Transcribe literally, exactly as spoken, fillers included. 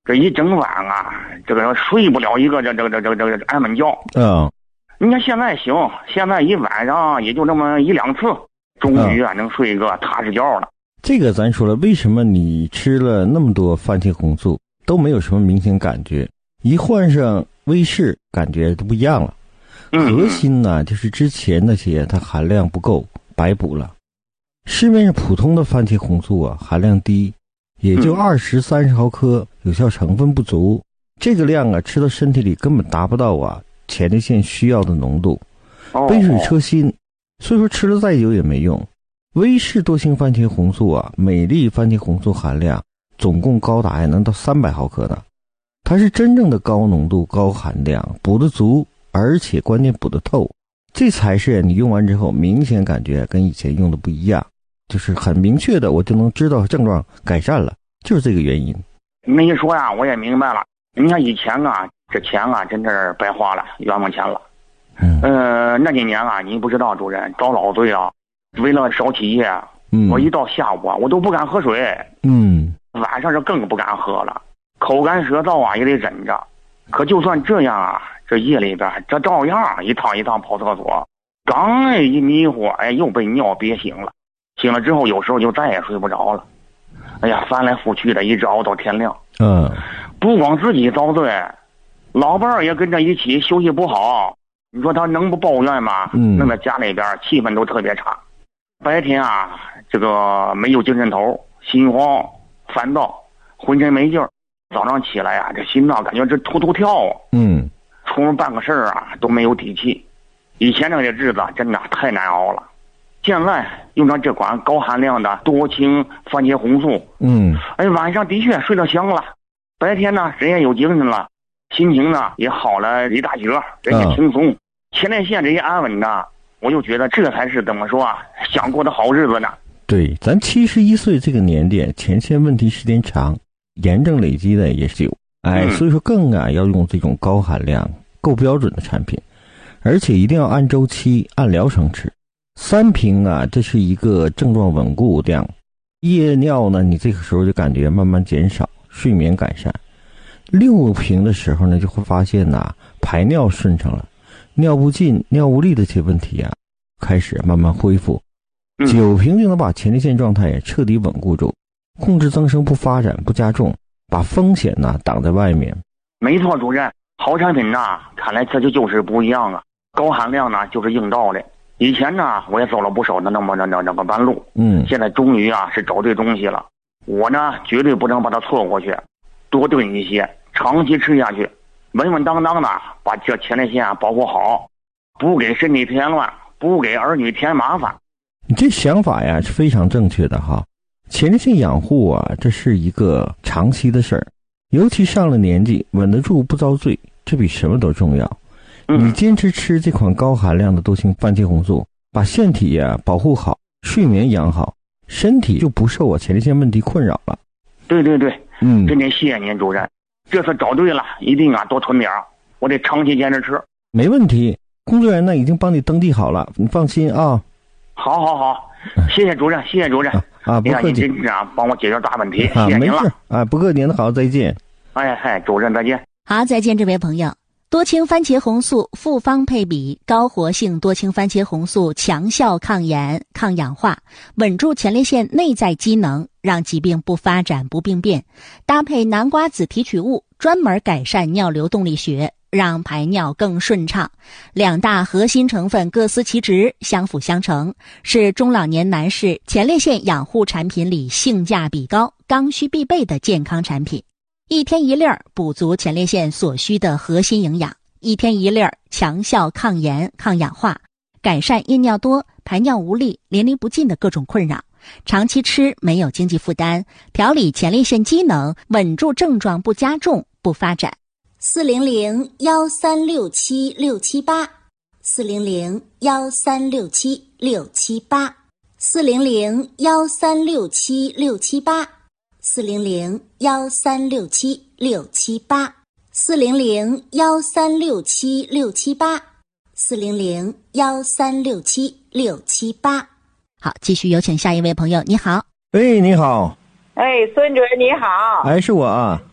这一整晚啊，这个睡不了一个这这这这这这安稳觉。 嗯， 你看现在行，现在一晚上也就这么一两次，终于啊、嗯、能睡一个踏实觉了。 这个咱说了，为什么你吃了那么多番茄红素都没有什么明显感觉，一换上威士感觉都不一样了。核心呢，就是之前那些它含量不够，白补了。市面上普通的番茄红素啊，含量低，也就二十三十毫克，有效成分不足。这个量啊，吃到身体里根本达不到啊前列腺需要的浓度，杯水车薪。所以说吃了再久也没用。威士多星番茄红素啊，每粒番茄红素含量总共高达能到三百毫克呢。它是真正的高浓度、高含量，补得足。而且关键补得透，这才是你用完之后明显感觉跟以前用的不一样，就是很明确的我就能知道症状改善了，就是这个原因。 你一说呀，我也明白了。你看以前啊，这钱啊真是白花了，冤枉钱了。嗯，呃，那几年啊，你不知道主任找老罪啊，为了少起夜，嗯，我一到下午啊，我都不敢喝水。嗯，晚上是更不敢喝了，口干舌燥啊也得忍着。可就算这样啊，这夜里边这照样一趟一趟跑厕所，刚一迷糊，哎，又被尿憋醒了。醒了之后，有时候就再也睡不着了。哎呀，翻来覆去的，一直熬到天亮。嗯，不光自己遭罪，老伴儿也跟着一起休息不好。你说他能不抱怨吗？嗯，弄得家里边气氛都特别差。白天啊，这个没有精神头，心慌、烦躁，浑身没劲儿。早上起来啊，这心脏感觉这突突跳啊，嗯，出门办个事儿啊都没有底气。以前那个日子真的太难熬了。现在用上这款高含量的多氢番茄红素，嗯，哎，晚上的确睡得香了，白天呢人也有精神了，心情呢也好了一大截，人也轻松，前列腺这些安稳的，我就觉得这才是怎么说啊，想过的好日子呢。 对，咱七十一岁这个年纪，前列腺问题时间长。炎症累积的也是有，哎，所以说更啊要用这种高含量、够标准的产品，而且一定要按周期、按疗程吃。三瓶啊，这是一个症状稳固量，夜尿呢，你这个时候就感觉慢慢减少，睡眠改善。六瓶的时候呢，就会发现呐、啊，排尿顺畅了，尿不尽、尿无力的这些问题啊，开始慢慢恢复。九瓶就能把前列腺状态也彻底稳固住。控制增生不发展不加重，把风险呢挡在外面。 没错，主任，好产品呐，看来这就就是不一样啊。高含量呢就是硬道理。以前呢我也走了不少的那么那那那个弯路，嗯，现在终于啊是找对东西了。我呢绝对不能把它错过去，多炖一些，长期吃下去，稳稳当当的把这前列腺啊保护好，不给身体添乱，不给儿女添麻烦。 你这想法呀是非常正确的哈。前列腺养护啊，这是一个长期的事儿，尤其上了年纪，稳得住不遭罪，这比什么都重要。你坚持吃这款高含量的多氢番茄红素，把腺体啊保护好，睡眠养好，身体就不受啊前列腺问题困扰了。 对对对，嗯，真得谢谢您主任，这次找对了，一定啊多囤点，我得长期坚持吃。 没问题，工作人员呢已经帮你登记好了，你放心啊。 好好好，谢谢主任，谢谢主任。 啊，不客气， 您真是啊，帮我解决大问题， 啊、 谢谢您了。 啊，不客气，您好，再见。 哎嗨，主任再见。 好，再见，这位朋友。多氢番茄红素复方配比，高活性多氢番茄红素强效抗炎、抗氧化，稳住前列腺内在机能，让疾病不发展不病变。搭配南瓜子提取物，专门改善尿流动力学，让排尿更顺畅。两大核心成分各司其职，相辅相成，是中老年男士前列腺养护产品里性价比高、刚需必备的健康产品。一天一粒儿，补足前列腺所需的核心营养；一天一粒儿，强效抗炎、抗氧化，改善夜尿多、排尿无力、淋漓不尽的各种困扰。长期吃没有经济负担，调理前列腺机能，稳住症状不加重、不发展。四零零幺三六七六七八，四零零幺三六七六七八，四零零幺三六七六七八。四零零幺三六七六七八，四零零幺三六七六七八，四零零幺三六七六七八。好，继续有请下一位朋友。你好。 喂，你好。 哎，孙主任你好。 哎，是我啊。